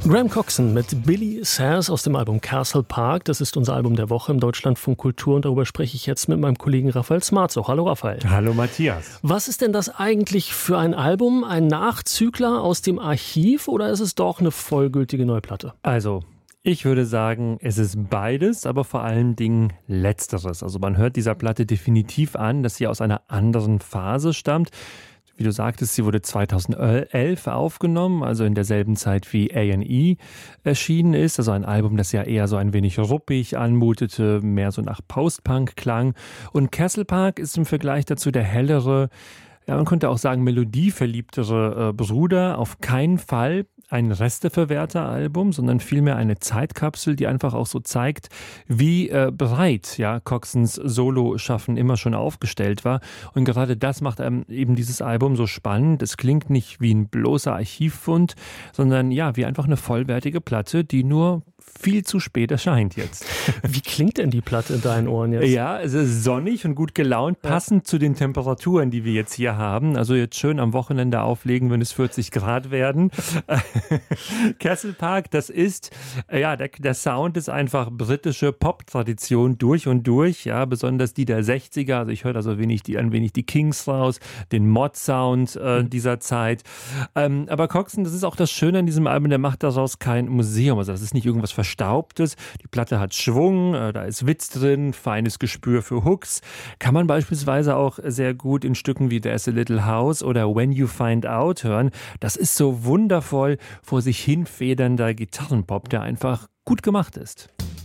Graham Coxon mit Billy Sayers aus dem Album Castle Park. Das ist unser Album der Woche im Deutschlandfunk Kultur und darüber spreche ich jetzt mit meinem Kollegen Raphael Smarzoch. Hallo Raphael. Hallo Matthias. Was ist denn das eigentlich für ein Album? Ein Nachzügler aus dem Archiv oder ist es doch eine vollgültige Neuplatte? Also, ich würde sagen, es ist beides, aber vor allen Dingen Letzteres. Also man hört dieser Platte definitiv an, dass sie aus einer anderen Phase stammt. Wie du sagtest, sie wurde 2011 aufgenommen, also in derselben Zeit wie A&E erschienen ist. Also ein Album, das ja eher so ein wenig ruppig anmutete, mehr so nach Post-Punk klang. Und Castle Park ist im Vergleich dazu der hellere, ja, man könnte auch sagen melodieverliebtere Bruder. Auf keinen Fall ein Resteverwerter-Album, sondern vielmehr eine Zeitkapsel, die einfach auch so zeigt, wie breit Coxons Solo-Schaffen immer schon aufgestellt war. Und gerade das macht eben dieses Album so spannend. Es klingt nicht wie ein bloßer Archivfund, sondern ja, wie einfach eine vollwertige Platte, die nur viel zu spät erscheint jetzt. Wie klingt denn die Platte in deinen Ohren jetzt? Ja, es ist sonnig und gut gelaunt, passend zu den Temperaturen, die wir jetzt hier haben. Also jetzt schön am Wochenende auflegen, wenn es 40 Grad werden. Castle Park, das ist, der Sound ist einfach britische Pop-Tradition durch und durch, ja, besonders die der 60er. Also ich höre da so ein wenig die Kings raus, den Mod-Sound dieser Zeit. Aber Coxon, das ist auch das Schöne an diesem Album, der macht daraus kein Museum. Also das ist nicht irgendwas Verstaubtes. Die Platte hat Schwung, da ist Witz drin, feines Gespür für Hooks. Kann man beispielsweise auch sehr gut in Stücken wie There's a Little House oder When You Find Out hören. Das ist so wundervoll vor sich hinfedernder Gitarrenpop, der einfach gut gemacht ist.